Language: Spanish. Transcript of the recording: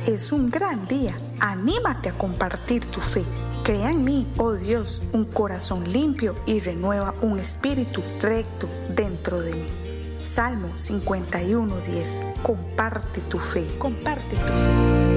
es un gran día. Anímate a compartir tu fe. Crea en mí, oh Dios, un corazón limpio y renueva un espíritu recto dentro de mí. Salmo 51:10. Comparte tu fe. Comparte tu fe.